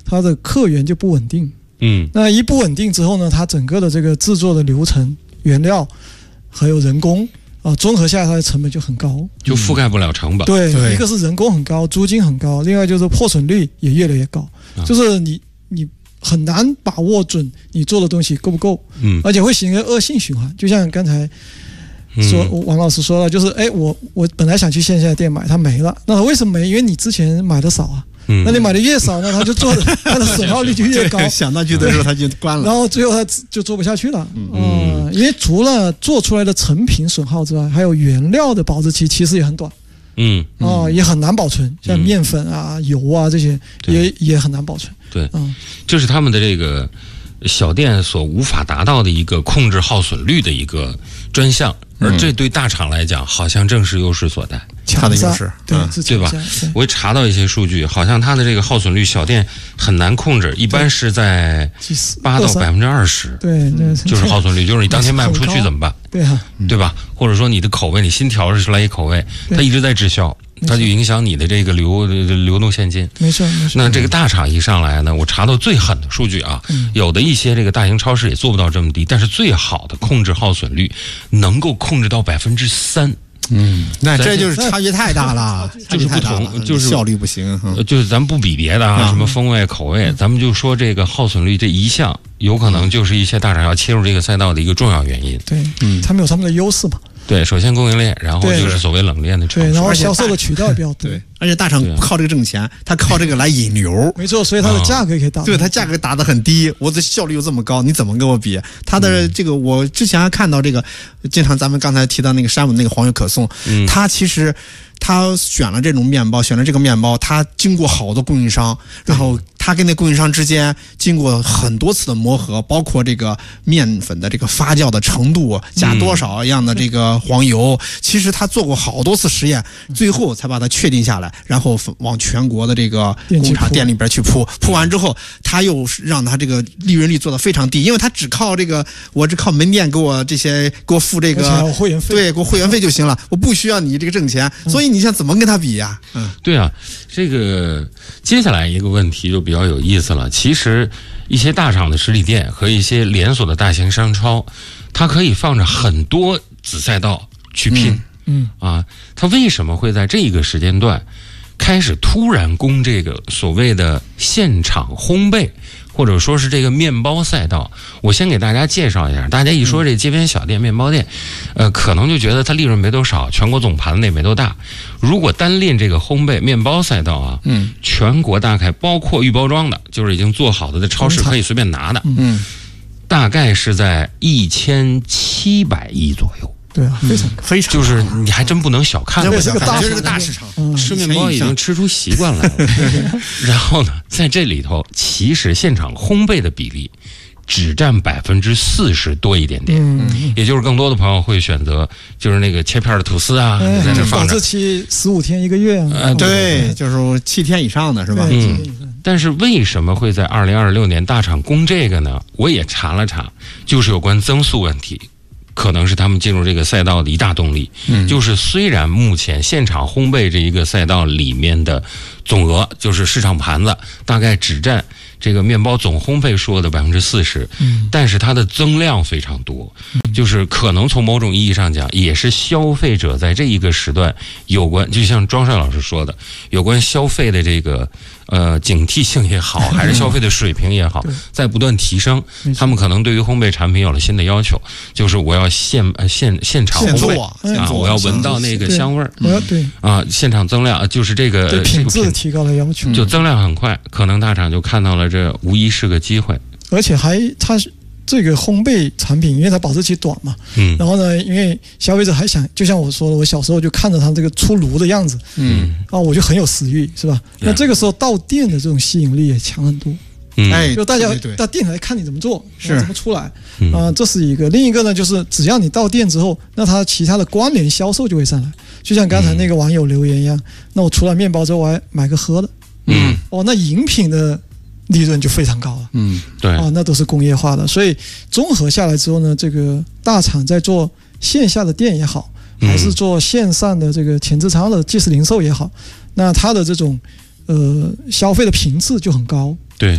它的客源就不稳定。那一不稳定之后呢，它整个的这个制作的流程、原料还有人工综合下来它的成本就很高， 就覆盖不了成本。 对，一个是人工很高，租金很高，另外就是破损率也越来越高，就是你很难把握准你做的东西够不够，而且会形成恶性循环。就像刚才说王老师说了，就是我本来想去线下店买，它没了，那为什么没？因为你之前买的少啊。那你买的越少呢，它就做的它的损耗率就越高。 想到去的时候它就关了， 然后最后它就做不下去了。因为除了做出来的成品损耗之外，还有原料的保质期其实也很短。也很难保存，像面粉啊、油啊这些也很难保存。 对，这是他们的这个小店所无法达到的一个控制耗损率的一个专项，而这对大厂来讲，好像正是优势所在。 它的优势， 对吧？我也查到一些数据，好像它的这个耗损率小店很难控制，一般是在8%到20%。 对， 就是耗损率，就是你当天卖不出去怎么办？对吧？或者说你的口味，你新调出来一口味，它一直在滞销，它就影响你的这个流动现金。 没错。 那这个大厂一上来呢，我查到最狠的数据啊，有的一些这个大型超市也做不到这么低，但是最好的控制耗损率能够控制到3%。 那这就是差距太大了， 就是不同，就是效率不行。 就是咱们不比别的什么风味口味，咱们就说这个耗损率这一项，有可能就是一些大厂要切入这个赛道的一个重要原因。 对，他们有他们的优势嘛。 对，首先供应链，然后就是所谓冷链的城市， 对，然后销售的渠道也比较多。 对，而且大厂不靠这个挣钱，他靠这个来引流。 没错，所以它的价格也可以打。 对，它价格打得很低，我的效率又这么高，你怎么跟我比？它的这个，我之前还看到这个，经常咱们刚才提到那个山姆那个黄油可颂，它其实。他选了这种面包，选了这个面包，他经过好多供应商，然后他跟那供应商之间经过很多次的磨合，包括这个面粉的这个发酵的程度，加多少样的这个黄油，其实他做过好多次实验，最后才把它确定下来，然后往全国的这个工厂店里边去铺完之后，他又让他这个利润率做得非常低，因为他只靠这个，我只靠门店给我付这个会员费， 对，给我会员费就行了，我不需要你这个挣钱，所以你想怎么跟他比呀？ 对啊，这个接下来一个问题就比较有意思了。其实一些大厂的实体店和一些连锁的大型商超，它可以放着很多子赛道去拼。它为什么会在这个时间段开始突然攻这个所谓的现场烘焙？或者说是这个面包赛道，我先给大家介绍一下。大家一说这街边小店、面包店，可能就觉得它利润没多少，全国总盘子也没多大。如果单练这个烘焙面包赛道啊，全国大概包括预包装的，就是已经做好的，在超市可以随便拿的，大概是在1700亿左右。 对啊， 非常， 就是你还真不能小看， 这是个大市场， 吃面包已经吃出习惯来了。然后呢，在这里头，其实现场烘焙的比例只占40%多一点点，也就是更多的朋友会选择就是那个切片的吐司啊，在这放着， 保质期15天1个月啊， 对，就是7天以上的是吧？ 但是为什么会在2026年大厂攻这个呢？我也查了查，就是有关增速问题。可能是他们进入这个赛道的一大动力，就是虽然目前现场烘焙这一个赛道里面的总额，就是市场盘子大概只占这个面包总烘焙数的40%，但是它的增量非常多，就是可能从某种意义上讲，也是消费者在这一个时段有关，就像庄帅老师说的，有关消费的这个警惕性也好，还是消费的水平也好，在不断提升。他们可能对于烘焙产品有了新的要求，就是我要现场烘焙啊，我要闻到那个香味儿， 对啊，现场增量，就是这个对品质提高了要求， 就增量很快，可能大厂就看到了这无疑是个机会， 而且它这个烘焙产品，因为它保质期短嘛，然后呢，因为消费者还想，就像我说的，我小时候就看着它这个出炉的样子，我就很有食欲，是吧？那这个时候到店的这种吸引力也强很多，就大家到店里来看你怎么做，怎么出来这是一个。另一个呢，就是只要你到店之后，那它其他的关联销售就会上来，就像刚才那个网友留言一样，那我除了面包之后，我还买个喝的，那饮品的利润就非常高了， 对那都是工业化的，所以综合下来之后呢，这个大厂在做线下的店也好，还是做线上的这个前置仓的即时零售也好，那它的这种消费的频次就很高，